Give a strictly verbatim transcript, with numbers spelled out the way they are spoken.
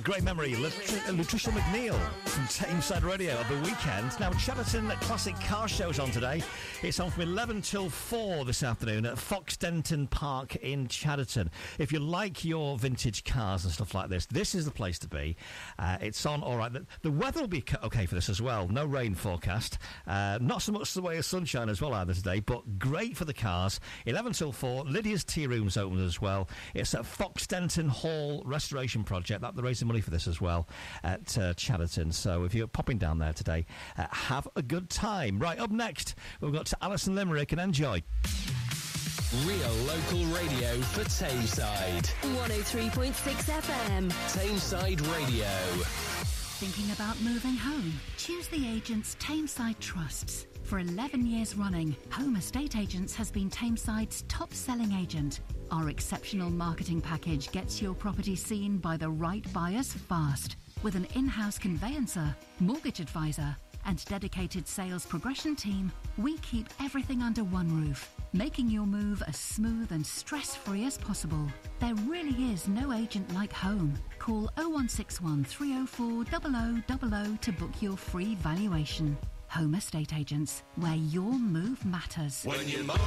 great memory. Lut- Lutricia McNeil from Tameside Radio at the weekend. Now, Chatterton Classic Car Show's on today. It's on from eleven till four this afternoon at Fox Denton Park in Chatterton. If you like your vintage cars and stuff like this, this is the place to be. Uh, it's on, all right. The, the weather will be okay for this as well. No rain forecast. Uh, not so much the way of sunshine as well either today, but great for the cars. eleven till four. Lydia's Tea Room's open as well. It's at Fox Denton Hall Restoration Project. That they're raising money for this as well at uh, Chatterton. So if you're popping down there today, uh, have a good time. Right, up next, we've got to Alison Limerick and Enjoy. Real local radio for Tameside. one oh three point six F M. Tameside Radio. Thinking about moving home? Choose the agents Tameside trusts. For eleven years running, Home Estate Agents has been Tameside's top-selling agent. Our exceptional marketing package gets your property seen by the right buyers fast. With an in-house conveyancer, mortgage advisor, and dedicated sales progression team, we keep everything under one roof, making your move as smooth and stress-free as possible. There really is no agent like home. Call oh one six one, three oh four, oh oh oh oh to book your free valuation. Home Estate Agents, where your move matters. When you